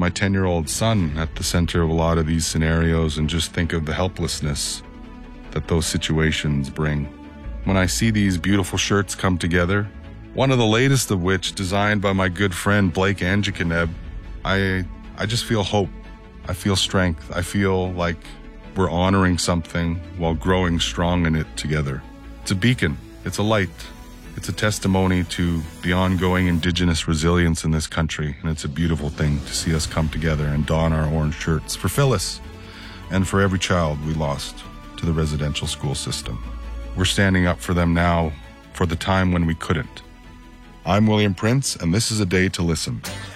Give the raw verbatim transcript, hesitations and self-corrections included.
my ten-year-old son at the center of a lot of these scenarios and just think of the helplessness that those situations bring. When I see these beautiful shirts come together, one of the latest of which designed by my good friend Blake Anjikaneb, I I just feel hope. I feel strength. I feel like we're honoring something while growing strong in it together. It's a beacon. It's a light. It's a testimony to the ongoing Indigenous resilience in this country, and it's a beautiful thing to see us come together and don our orange shirts for Phyllis and for every child we lost to the residential school system. We're standing up for them now for the time when we couldn't. I'm William Prince, and this is A Day to Listen.